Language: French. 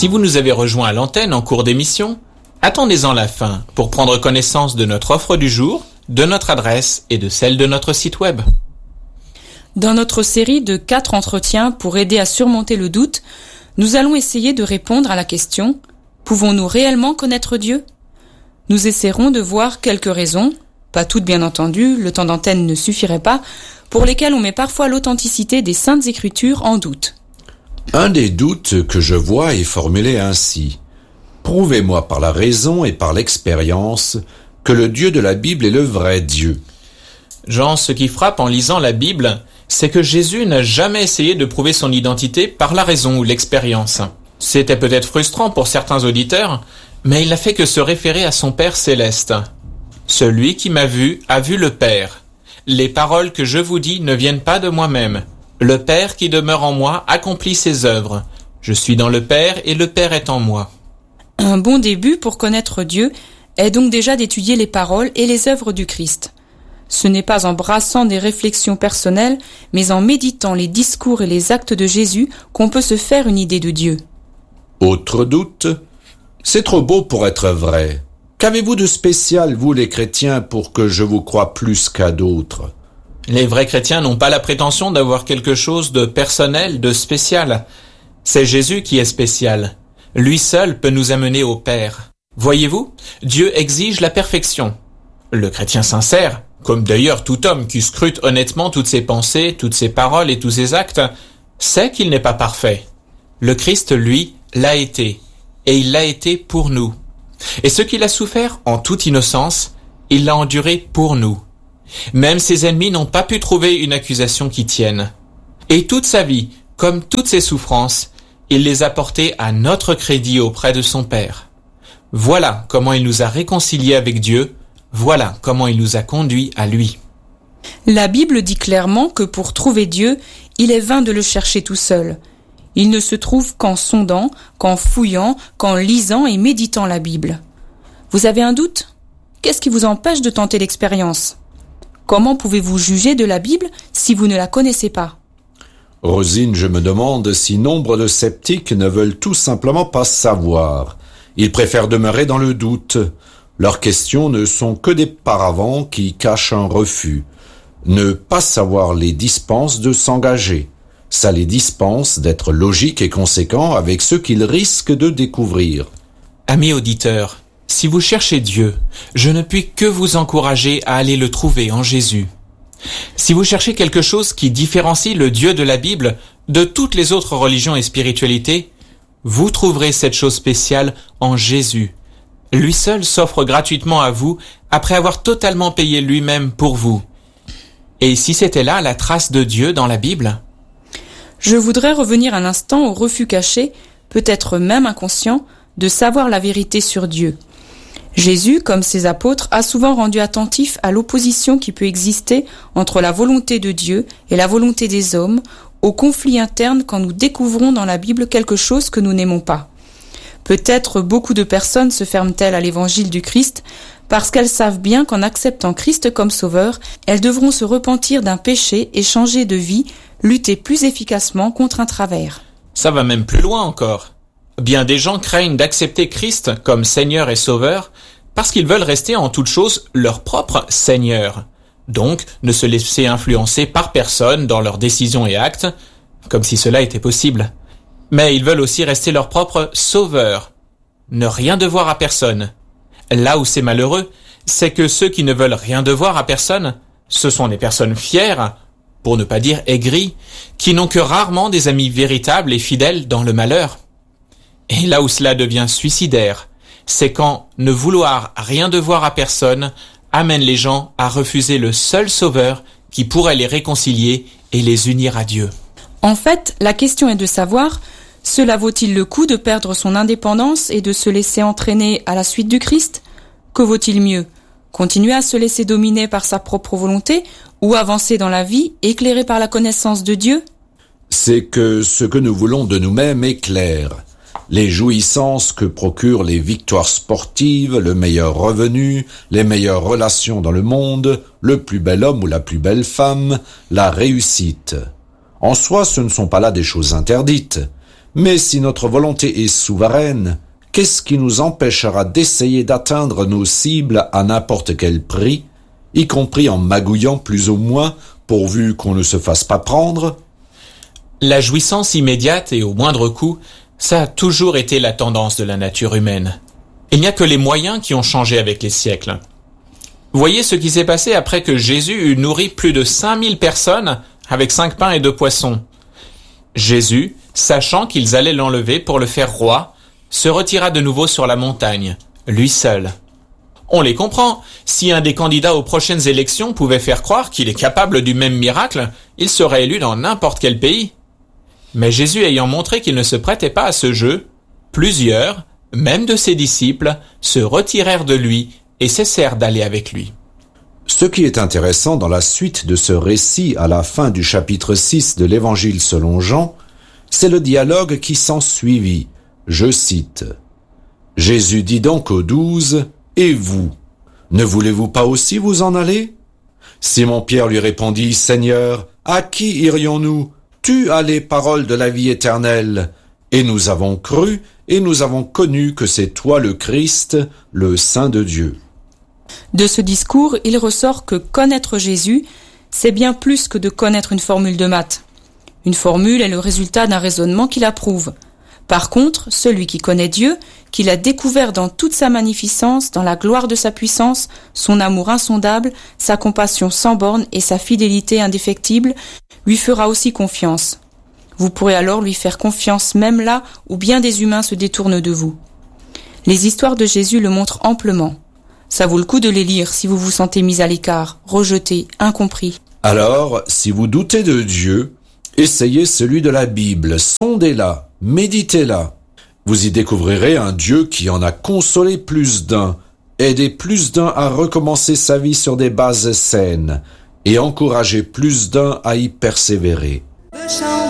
Si vous nous avez rejoints à l'antenne en cours d'émission, attendez-en la fin pour prendre connaissance de notre offre du jour, de notre adresse et de celle de notre site web. Dans notre série de 4 entretiens pour aider à surmonter le doute, nous allons essayer de répondre à la question « Pouvons-nous réellement connaître Dieu ?» Nous essaierons de voir quelques raisons, pas toutes bien entendu, le temps d'antenne ne suffirait pas, pour lesquelles on met parfois l'authenticité des Saintes Écritures en doute. Un des doutes que je vois est formulé ainsi. Prouvez-moi par la raison et par l'expérience que le Dieu de la Bible est le vrai Dieu. Jean, ce qui frappe en lisant la Bible, c'est que Jésus n'a jamais essayé de prouver son identité par la raison ou l'expérience. C'était peut-être frustrant pour certains auditeurs, mais il n'a fait que se référer à son Père céleste. Celui qui m'a vu a vu le Père. Les paroles que je vous dis ne viennent pas de moi-même. Le Père qui demeure en moi accomplit ses œuvres. Je suis dans le Père et le Père est en moi. Un bon début pour connaître Dieu est donc déjà d'étudier les paroles et les œuvres du Christ. Ce n'est pas en brassant des réflexions personnelles, mais en méditant les discours et les actes de Jésus qu'on peut se faire une idée de Dieu. Autre doute, c'est trop beau pour être vrai. Qu'avez-vous de spécial, vous les chrétiens, pour que je vous croie plus qu'à d'autres ? Les vrais chrétiens n'ont pas la prétention d'avoir quelque chose de personnel, de spécial. C'est Jésus qui est spécial. Lui seul peut nous amener au Père. Voyez-vous, Dieu exige la perfection. Le chrétien sincère, comme d'ailleurs tout homme qui scrute honnêtement toutes ses pensées, toutes ses paroles et tous ses actes, sait qu'il n'est pas parfait. Le Christ, lui, l'a été, et il l'a été pour nous. Et ce qu'il a souffert en toute innocence, il l'a enduré pour nous. Même ses ennemis n'ont pas pu trouver une accusation qui tienne. Et toute sa vie, comme toutes ses souffrances, il les a portées à notre crédit auprès de son Père. Voilà comment il nous a réconciliés avec Dieu, voilà comment il nous a conduits à lui. La Bible dit clairement que pour trouver Dieu, il est vain de le chercher tout seul. Il ne se trouve qu'en sondant, qu'en fouillant, qu'en lisant et méditant la Bible. Vous avez un doute ? Qu'est-ce qui vous empêche de tenter l'expérience ? Comment pouvez-vous juger de la Bible si vous ne la connaissez pas ? Rosine, je me demande si nombre de sceptiques ne veulent tout simplement pas savoir. Ils préfèrent demeurer dans le doute. Leurs questions ne sont que des paravents qui cachent un refus. Ne pas savoir les dispense de s'engager. Ça les dispense d'être logiques et conséquents avec ce qu'ils risquent de découvrir. Amis auditeurs, si vous cherchez Dieu, je ne puis que vous encourager à aller le trouver en Jésus. Si vous cherchez quelque chose qui différencie le Dieu de la Bible de toutes les autres religions et spiritualités, vous trouverez cette chose spéciale en Jésus. Lui seul s'offre gratuitement à vous après avoir totalement payé lui-même pour vous. Et si c'était là la trace de Dieu dans la Bible ? Je voudrais revenir un instant au refus caché, peut-être même inconscient, de savoir la vérité sur Dieu. Jésus, comme ses apôtres, a souvent rendu attentif à l'opposition qui peut exister entre la volonté de Dieu et la volonté des hommes, au conflit interne quand nous découvrons dans la Bible quelque chose que nous n'aimons pas. Peut-être beaucoup de personnes se ferment-elles à l'évangile du Christ parce qu'elles savent bien qu'en acceptant Christ comme sauveur, elles devront se repentir d'un péché et changer de vie, lutter plus efficacement contre un travers. Ça va même plus loin encore. Bien des gens craignent d'accepter Christ comme Seigneur et Sauveur parce qu'ils veulent rester en toute chose leur propre Seigneur. Donc, ne se laisser influencer par personne dans leurs décisions et actes, comme si cela était possible. Mais ils veulent aussi rester leur propre Sauveur. Ne rien devoir à personne. Là où c'est malheureux, c'est que ceux qui ne veulent rien devoir à personne, ce sont les personnes fières, pour ne pas dire aigries, qui n'ont que rarement des amis véritables et fidèles dans le malheur. Et là où cela devient suicidaire, c'est quand ne vouloir rien devoir à personne amène les gens à refuser le seul sauveur qui pourrait les réconcilier et les unir à Dieu. En fait, la question est de savoir, cela vaut-il le coup de perdre son indépendance et de se laisser entraîner à la suite du Christ ? Que vaut-il mieux ? Continuer à se laisser dominer par sa propre volonté ou avancer dans la vie éclairé par la connaissance de Dieu ? C'est que ce que nous voulons de nous-mêmes est clair. Les jouissances que procurent les victoires sportives, le meilleur revenu, les meilleures relations dans le monde, le plus bel homme ou la plus belle femme, la réussite. En soi, ce ne sont pas là des choses interdites, Mais si notre volonté est souveraine, qu'est-ce qui nous empêchera d'essayer d'atteindre nos cibles à n'importe quel prix, y compris en magouillant plus ou moins, pourvu qu'on ne se fasse pas prendre? La jouissance immédiate et au moindre coût, ça a toujours été la tendance de la nature humaine. Il n'y a que les moyens qui ont changé avec les siècles. Voyez ce qui s'est passé après que Jésus eut nourri plus de 5000 personnes avec 5 pains et 2 poissons. Jésus, sachant qu'ils allaient l'enlever pour le faire roi, se retira de nouveau sur la montagne, lui seul. On les comprend. Si un des candidats aux prochaines élections pouvait faire croire qu'il est capable du même miracle, il serait élu dans n'importe quel pays. Mais Jésus ayant montré qu'il ne se prêtait pas à ce jeu, plusieurs, même de ses disciples, se retirèrent de lui et cessèrent d'aller avec lui. Ce qui est intéressant dans la suite de ce récit à la fin du chapitre 6 de l'Évangile selon Jean, c'est le dialogue qui s'ensuivit. Je cite. « Jésus dit donc aux 12, « Et vous, ne voulez-vous pas aussi vous en aller ?» Simon-Pierre lui répondit, « Seigneur, à qui irions-nous ? Tu as les paroles de la vie éternelle. Et nous avons cru, et nous avons connu que c'est toi le Christ, le Saint de Dieu. » De ce discours, il ressort que connaître Jésus, c'est bien plus que de connaître une formule de maths. Une formule est le résultat d'un raisonnement qui la prouve. Par contre, celui qui connaît Dieu, qui l'a découvert dans toute sa magnificence, dans la gloire de sa puissance, son amour insondable, sa compassion sans borne et sa fidélité indéfectible, lui fera aussi confiance. Vous pourrez alors lui faire confiance même là où bien des humains se détournent de vous. Les histoires de Jésus le montrent amplement. Ça vaut le coup de les lire si vous vous sentez mis à l'écart, rejeté, incompris. Alors, si vous doutez de Dieu, essayez celui de la Bible, sondez-la, méditez-la. Vous y découvrirez un Dieu qui en a consolé plus d'un, aidé plus d'un à recommencer sa vie sur des bases saines et encouragé plus d'un à y persévérer.